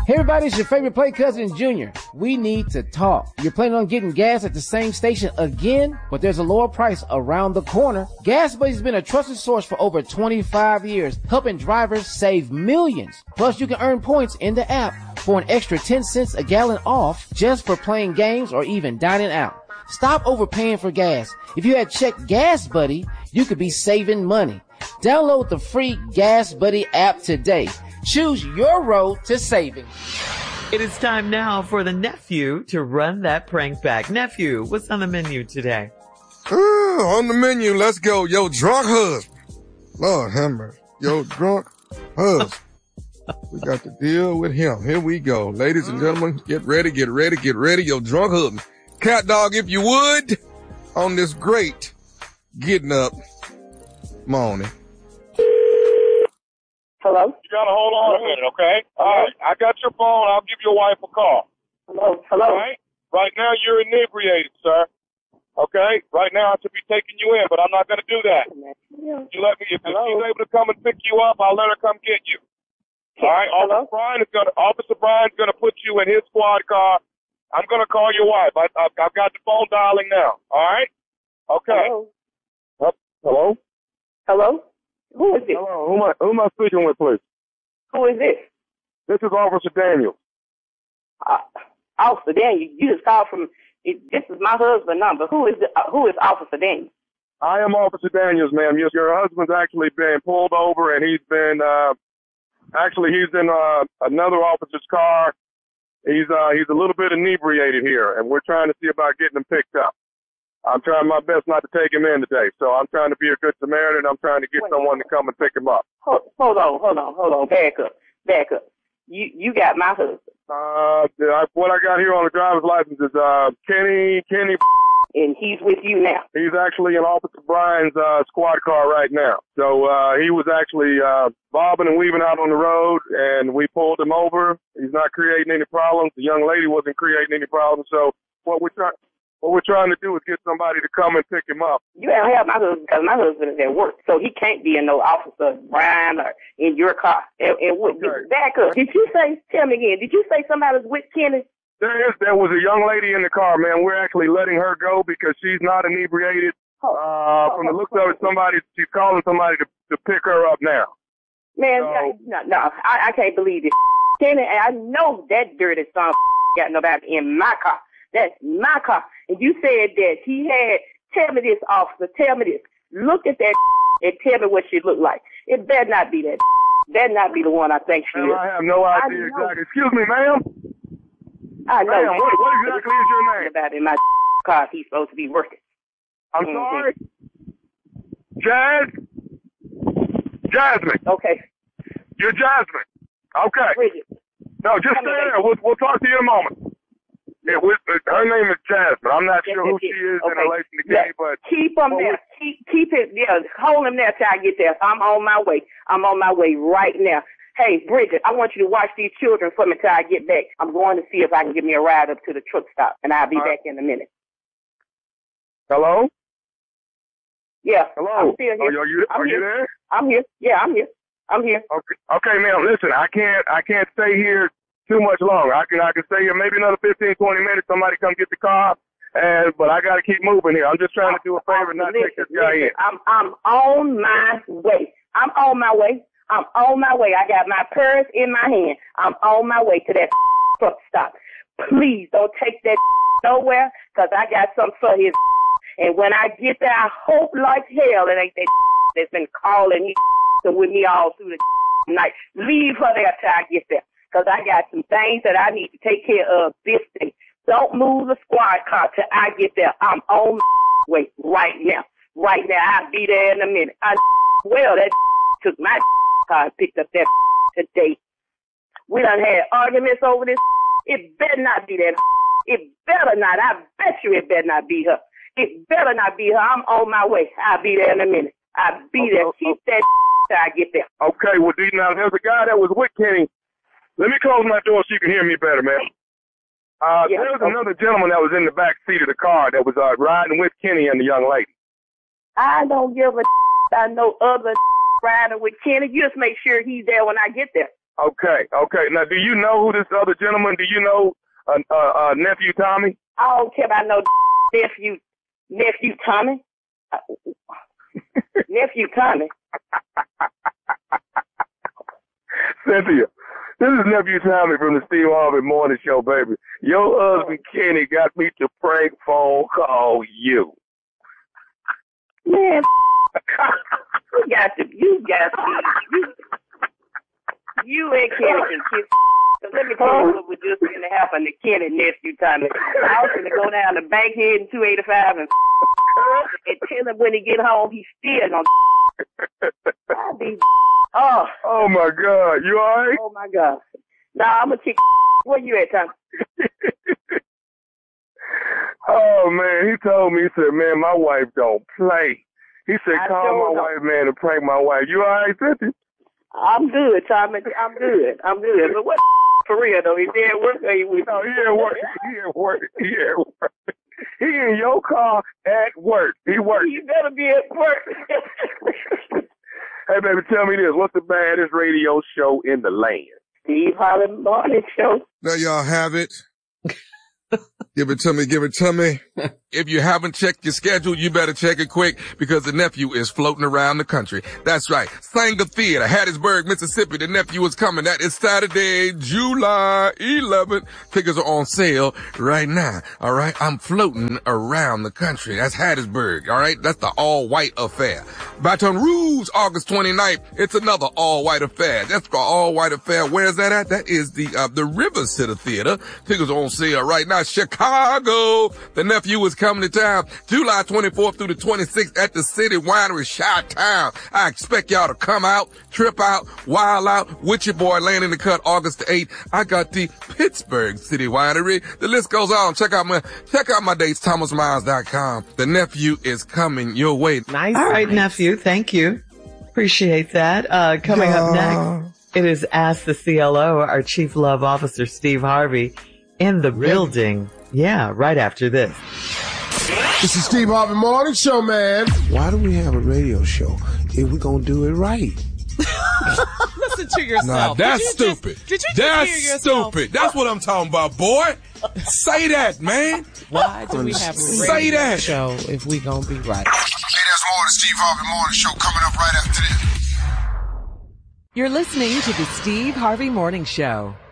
Hey everybody, it's your favorite play cousin, Junior. We need to talk. You're planning on getting gas at the same station again, but there's a lower price around the corner. Gas Buddy's been a trusted source for over 25 years, helping drivers save millions. Plus, you can earn points in the app for an extra 10 cents a gallon off just for playing games or even dining out. Stop overpaying for gas. If you had checked Gas Buddy, you could be saving money. Download the free Gas Buddy app today. Choose your road to saving. It is time now for the nephew to run that prank back. Nephew, what's on the menu today? On the menu, let's go. Yo, drunk husband. Lord have mercy. Yo, drunk husband. We got to deal with him. Here we go. Ladies and gentlemen, get ready, get ready, get ready. Yo, drunk husband. Cat dog, if you would, on this great getting up morning. Hello? You gotta hold on a minute, okay? All right, I got your phone. I'll give your wife a call. Hello? All right? Right now, you're inebriated, sir. Okay? Right now, I should be taking you in, but I'm not gonna do that. You let me, if she's able to come and pick you up, I'll let her come get you. All right? Officer Brian's gonna put you in his squad car. I'm gonna call your wife. I've got the phone dialing now. All right? Okay. Hello? Hello? Hello? Who is this? Hello. Who am I speaking with, please? Who is this? This is Officer Daniels. Officer Daniels, you just called from, this is my husband's number. Who is Officer Daniels? I am Officer Daniels, ma'am. Yes, your husband's actually been pulled over, and he's in another officer's car. He's a little bit inebriated here, and we're trying to see about getting him picked up. I'm trying my best not to take him in today, so I'm trying to be a good Samaritan. I'm trying to get someone to come and pick him up. Hold on. Back up. You got my husband. What I got here on the driver's license is Kenny. And he's with you now. He's actually in Officer Brian's squad car right now. So he was actually bobbing and weaving out on the road, and we pulled him over. He's not creating any problems. The young lady wasn't creating any problems. So what we're trying to do is get somebody to come and pick him up. You don't have my husband because my husband is at work, so he can't be in no Officer Brian or in your car. Back up. Tell me again, did you say somebody was with Kenny? There was a young lady in the car, man. We're actually letting her go because she's not inebriated. From the looks of it, she's calling somebody to pick her up now. Man, I can't believe this. Kenny, I know that dirty son got nobody in my car. That's my car. And you said that he had, tell me this, officer, tell me this. Look at that and tell me what she looked like. It better not be that. Better not be the one I think she is. I have no idea exactly. Excuse me, ma'am. I know. Ma'am, what exactly is your name? About in my car, he's supposed to be working. I'm sorry? Jasmine. Okay. You're Jasmine. Okay. Bridget. No, just stay there. We'll talk to you in a moment. Yeah, her name is Jasmine. I'm not sure who she is in relation to Kenny, but keep him there. Keep it. Yeah, hold him there till I get there. I'm on my way. I'm on my way right now. Hey, Bridget, I want you to watch these children for me till I get back. I'm going to see if I can get me a ride up to the truck stop, and I'll be back in a minute. Hello? Yeah. Hello? I'm still here. Are you there? I'm here. Yeah, I'm here. Okay, ma'am. Listen, I can't stay here too much longer. I can stay here maybe another 15, 20 minutes. Somebody come get the car, but I got to keep moving here. I'm just trying to do a favor and not take this guy in. I'm on my way. I got my purse in my hand. I'm on my way to that truck stop. Please don't take that nowhere, because I got something for his. And when I get there, I hope like hell it ain't that that's been calling me with me all through the night. Leave her there till I get there, because I got some things that I need to take care of this day. Don't move the squad car till I get there. I'm on my way right now. I'll be there in a minute. That took my car and picked up that today. We done had arguments over this. It better not be that. It better not. I bet you it better not be her. It better not be her. I'm on my way. I'll be there in a minute. I'll be there. Keep that till I get there. Okay, well, now there's a guy that was with Kenny. Let me close my door so you can hear me better, man. There was another gentleman that was in the back seat of the car that was riding with Kenny and the young lady. I don't give a I know other riding with Kenny. You just make sure he's there when I get there. Okay. Now, do you know who this other gentleman? Do you know nephew Tommy? I don't care about no nephew Tommy. Nephew Tommy. Cynthia, this is nephew Tommy from the Steve Harvey Morning Show, baby. Your husband Kenny got me to prank phone call you. Man, you and Kenny can kiss. Let me tell you what was just going to happen to Kenny nephew Tommy. I was going to go down to Bankhead in 285 and tell him when he get home he's still gonna be. Oh my God, you all right? Oh my God. Nah, I'm gonna kick. Where you at, Tommy? Oh man, he told me, he said, man, my wife don't play. He said, call my wife, man, and prank my wife. You all right, Cynthia? I'm good, Tommy. I'm good. But what for real though? Is he at work or he with you? No, he at work. He in your car at work. He works. You better be at work. Hey, baby, tell me this. What's the baddest radio show in the land? Steve Harvey Morning Show. There y'all have it. Give it to me. If you haven't checked your schedule, you better check it quick because the nephew is floating around the country. That's right. Sanger Theater, Hattiesburg, Mississippi. The nephew is coming. That is Saturday, July 11th. Tickets are on sale right now. All right. I'm floating around the country. That's Hattiesburg. All right. That's the all-white affair. Baton Rouge, August 29th. It's another all-white affair. That's the all-white affair. Where's that at? That is the River City Theater. Tickets are on sale right now. Chicago, the nephew is coming to town July 24th through the 26th at the City Winery, Chi-Town. I expect y'all to come out, trip out, wild out with your boy Laying in the Cut August the 8th. I got the Pittsburgh City Winery. The list goes on. Check out my dates, thomasmiles.com. The nephew is coming your way. Nice. All right, nephew. Thank you. Appreciate that. Coming up next, it is Ask the CLO, our Chief Love Officer, Steve Harvey, in the building. Yeah, right after this. This is Steve Harvey Morning Show, man. Why do we have a radio show if we're going to do it right? Listen to yourself. Nah, that's stupid. Did you just That's hear yourself? stupid. That's what I'm talking about, boy. Say that, man. Why do we have a radio show if we going to be right? Hey, there's more of the Steve Harvey Morning Show coming up right after this. You're listening to the Steve Harvey Morning Show.